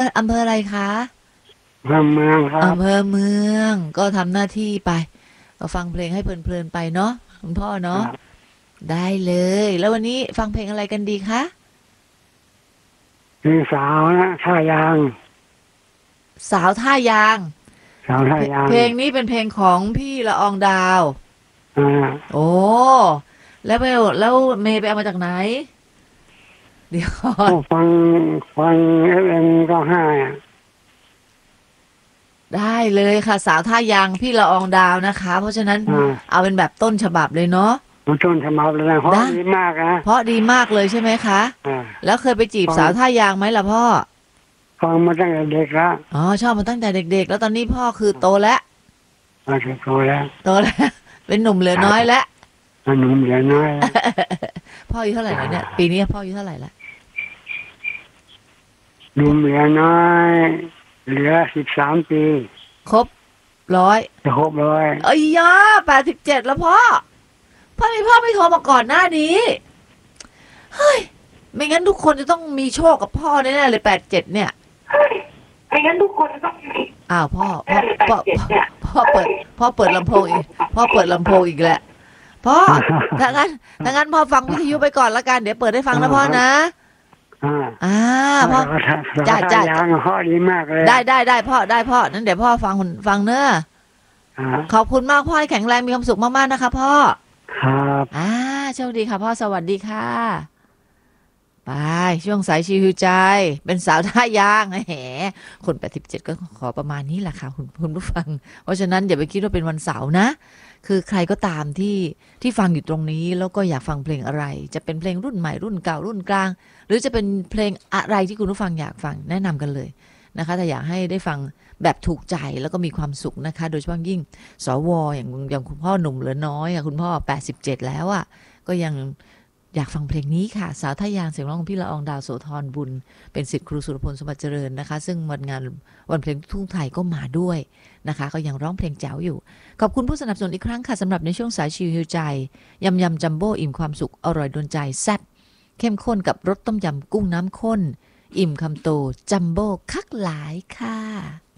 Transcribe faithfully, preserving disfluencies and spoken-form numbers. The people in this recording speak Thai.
อำเภออะไรคะเมืองเมืองครับอำเภอเมืองก็ทำหน้าที่ไปก็ฟังเพลงให้เพลินๆไปเนาะคุณพ่อคเนาะรับได้เลยแล้ววันนี้ฟังเพลงอะไรกันดีคะพี่สาวนะท่ายางสาวท่ายางสาวท่าเพยางเพลงนี้เป็นเพลงของพี่ละอองดาวอ่าโอ้แล้วไปแล้วเมย์ไปเอามาจากไหนเดี๋ยวก่อนผู้ฟังฟังเอฟเอ็มก็ห้าอ่ะได้เลยค่ะสาวท่ายางพี่ละอองดาวนะคะเพราะฉะนั้นอ่าเอาเป็นแบบต้นฉบับเลยเนาะผมต้นฉบับเลยนะเพราะนะดีมากนะเพราะดีมากเลยใช่ไหมคะอ่าแล้วเคยไปจีบฟังสาวท่ายางไหมล่ะพ่อฟังมาตั้งแต่เด็กแล้วอ๋อชอบมาตั้งแต่เด็กๆแล้วตอนนี้พ่อคือโตแล้วมาถึงโตแล้วโตแล้วเป็นหนุ่มเหลือน้อยแล้วมันหนุ่มเหลือน้อยแล้วพ่ออายุเท่าไหร่แล้วเนี่ยปีนี้พ่ออายุเท่าไหร่ละหนุ่มเหลือน้อยเหลือสิบสามปีครบร้อยจะครบร้อยเอ้ยย่าแปดสิบเจ็ดแล้วพ่อพ่อไม่พ่อไม่โทรมาก่อนหน้านี้เฮ้ยไม่งั้นทุกคนจะต้องมีโชคกับพ่อแน่ๆเลยแปดเจ็ดเนี่ยไม่งั้นทุกคนต้องมีอ้าวพ่อพ่อพ่อพ่อเปิดพ่อเปิดลำโพงอีกพ่อเปิดลำโพงอีกแหละพ่อถ้างั้นถ้างั้นพ่อฟังวิทยุไปก่อนละกันเดี๋ยวเปิดให้ฟังนะพ่อนะอ่าอ่าพ่อจ้าจ้าจ้ายางข้อดีมากเลยได้ได้ได้พ่อได้พ่อนั้นเดี๋ยวพ่อฟังฟังเนอะอ่าขอบคุณมากพ่อให้แข็งแรงมีความสุขมากๆนะคะพ่อครับอ่าโชคดีค่ะพ่อสวัสดีค่ะไปช่วงสายชิวใจเป็นสาวท่ายางแหมคนแปดสิบเจ็ดก็ขอประมาณนี้แหละค่ะคุณคุณผู้ฟังเพราะฉะนั้นอย่าไปคิดว่าเป็นวันเสาร์นะคือใครก็ตามที่ที่ฟังอยู่ตรงนี้แล้วก็อยากฟังเพลงอะไรจะเป็นเพลงรุ่นใหม่รุ่นเก่ารุ่นกลางหรือจะเป็นเพลงอะไรที่คุณผู้ฟังอยากฟังแนะนำกันเลยนะคะแต่อยากให้ได้ฟังแบบถูกใจแล้วก็มีความสุขนะคะโดยเฉพาะยิ่งสวอย่างอย่างคุณพ่อหนุ่มเหลือน้อยอะคุณพ่อแปดสิบเจ็ดแล้วอ่ะก็ยังอยากฟังเพลงนี้ค่ะสาวท่ายางเสียงร้องของพี่ละอองดาวโสธรบุญเป็นศิษย์ครูสุรพลสมบัติเจริญนะคะซึ่งวันงานวันเพลงทุ่งไทยก็มาด้วยนะคะก็ยังร้องเพลงแจ๋วอยู่ขอบคุณผู้สนับสนุนอีกครั้งค่ะสำหรับในช่วงสายชิวฮิวใจยำยำจัมโบ้อิ่มความสุขอร่อยโดนใจแซ่บเข้มข้นกับรสต้มยำกุ้งน้ำข้นอิ่มคำโตจัมโบ้คักหลายค่ะ